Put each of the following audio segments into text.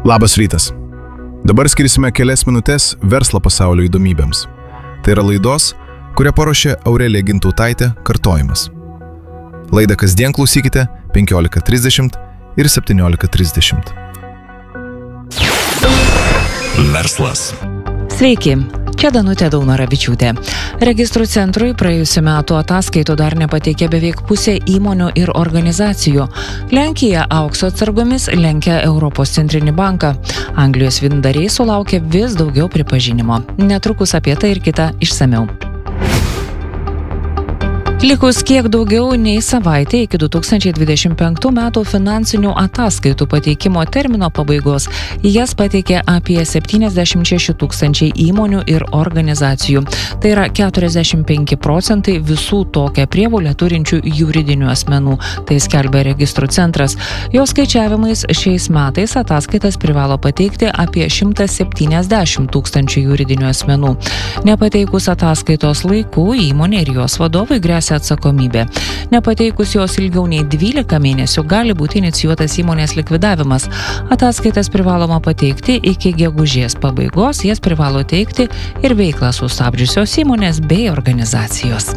Labas rytas. Dabar skirsime kelias minutės verslo pasaulio įdomybėms. Tai yra laidos, kurią paruošė Aurelija Gintautaitė, kartojimas. Laidą kasdien klausykite 15:30 ir 17:30. Verslas. Sveiki, čia Danutė Daunoravičiūtė. Registrų centrui praėjusiu metu ataskaitų dar nepateikė beveik pusė įmonių ir organizacijų. Lenkija aukso atsargomis lenkia Europos centrinį banką. Anglijos vyndariai sulaukė vis daugiau pripažinimo. Netrukus apie tai ir kita išsamiau. Likus kiek daugiau nei savaitė iki 2025 metų finansinių ataskaitų pateikimo termino pabaigos, jas pateikė apie 76 tūkstančiai įmonių ir organizacijų. Tai yra 45% visų tokią prievolę turinčių juridinių asmenų, tai skelbia registrų centras. Jo skaičiavimais šiais metais ataskaitas privalo pateikti apie 170 tūkstančių juridinių asmenų. Nepateikus ataskaitos laiku, įmonė ir jos vadovai gresia atsakomybė. Nepateikus jos ilgiau nei 12 mėnesių gali būti inicijuotas įmonės likvidavimas. Ataskaitas privaloma pateikti iki gegužės pabaigos, jas privalo teikti ir veiklą sustabdžiusios įmonės bei organizacijos.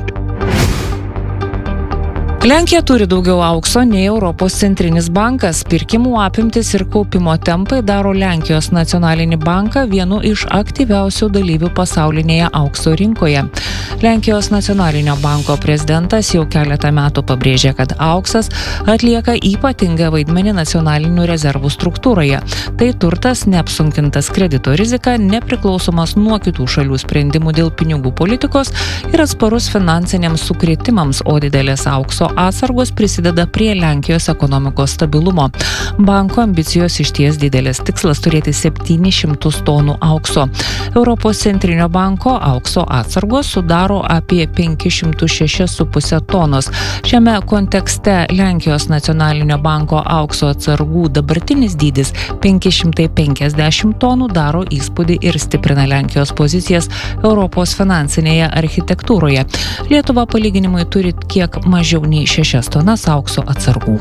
Lenkija turi daugiau aukso nei Europos centrinis bankas. Pirkimų apimtis ir kaupimo tempai daro Lenkijos nacionalinį banką vienu iš aktyviausių dalyvių pasaulinėje aukso rinkoje. Lenkijos nacionalinio banko prezidentas jau keletą metų pabrėžė, kad auksas atlieka ypatingą vaidmenį nacionalinių rezervų struktūroje. Tai turtas neapsunkintas kredito rizika, nepriklausomas nuo kitų šalių sprendimų dėl pinigų politikos ir atsparus finansiniams sukrėtimams, o didelės aukso atsargos prisideda prie Lenkijos ekonomikos stabilumo. Banko ambicijos išties didelės, tikslas turėti 700 tonų aukso. Europos centrinio banko aukso atsargos sudaro apie 506,5 tonos. Šiame kontekste Lenkijos nacionalinio banko aukso atsargų dabartinis dydis 550 tonų daro įspūdį ir stiprina Lenkijos pozicijas Europos finansinėje architektūroje. Lietuva palyginimui turi kiek mažiau nei 6 tonas aukso atsargų.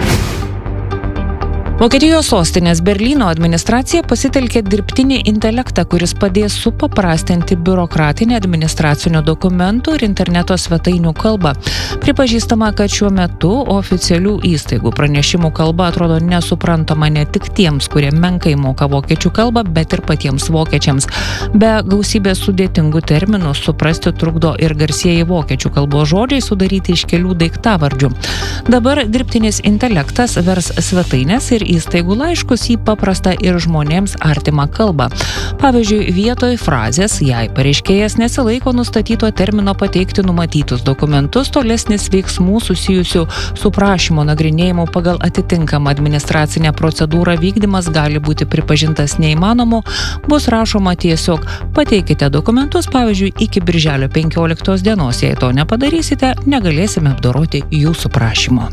Vokietijos sostinės Berlyno administracija pasitelkė dirbtinį intelektą, kuris padės supaprastinti biurokratinę administracinių dokumentų ir interneto svetainių kalbą. Pripažįstama, kad šiuo metu oficialių įstaigų pranešimų kalba atrodo nesuprantama ne tik tiems, kurie menkai moka vokiečių kalbą, bet ir patiems vokiečiams. Be gausybės sudėtingų terminų suprasti trukdo ir garsieji vokiečių kalbos žodžiai sudaryti iš kelių daiktavardžių. Dabar dirbtinis intelektas vers svetainės ir įstaigų laiškus į paprastą ir žmonėms artimą kalbą. Pavyzdžiui, vietoj frazės, jei pareiškėjas nesilaiko nustatyto termino pateikti numatytus dokumentus, tolesnis veiksmų susijusių su prašymo nagrinėjimu pagal atitinkamą administracinę procedūrą vykdymas gali būti pripažintas neįmanomu, bus rašoma tiesiog pateikite dokumentus, pavyzdžiui, iki birželio 15 dienos. Jei to nepadarysite, negalėsime apdoroti jūsų prašymo.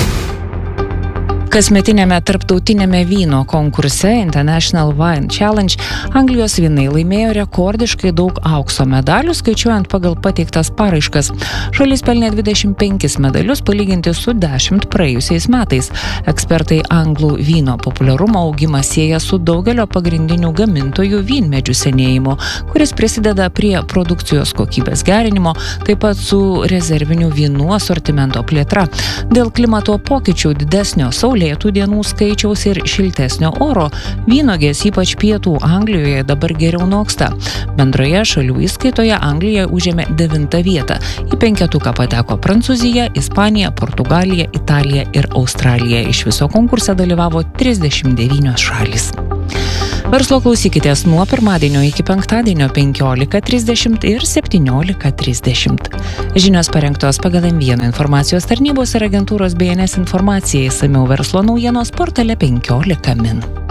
Kasmetinėme tarptautinėme vyno konkurse International Wine Challenge Anglijos vynai laimėjo rekordiškai daug aukso medalių, skaičiuojant pagal pateiktas paraiškas. Šalis pelnė 25 medalius palyginti su 10 praėjusiais metais. Ekspertai anglų vyno populiarumo augimą sieja su daugelio pagrindinių gamintojų vynmedžių senėjimu, kuris prisideda prie produkcijos kokybės gerinimo, taip pat su rezervinių vynų asortimento plėtra. Dėl klimato pokyčių didesnio saulėtų dienų skaičiaus ir šiltesnio oro, vynuogės ypač pietų Anglijoje dabar geriau noksta. Bendroje šalių įskaitoje Anglija užėmė 9 vietą. Į penketuką pateko Prancūzija, Ispanija, Portugalija, Italija ir Australija. Iš viso konkurse dalyvavo 39 šalys. Verslo klausykitės nuo pirmadienio iki penktadienio 15:30 ir 17:30. Žinios parengtos pagal M1 informacijos tarnybos ir agentūros BNS informacijai, išsamiau verslo naujienos portale 15 min.